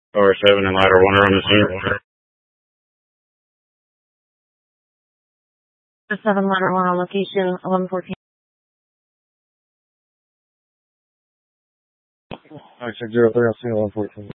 Tower 7 and ladder 1 are on the scene. The 7 ladder 1 on location, 1114. Alright, check 03, I'll see you 1114.